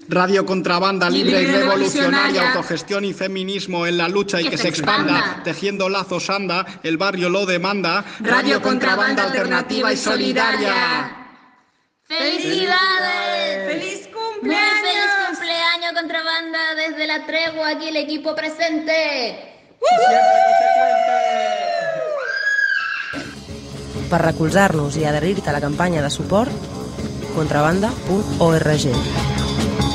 Radio Contrabanda, libre y revolucionaria, autogestión y feminismo en la lucha y que se expanda. Tejiendo lazos anda, el barrio lo demanda. Radio Contrabanda, alternativa y solidaria. ¡Felicidades! ¡Feliz cumpleaños! ¡Muy feliz cumpleaños, Contrabanda! Desde la tregua, aquí el equipo presente. Per recolzar-nos i adherir-te a la campanya de suport, contrabanda.org.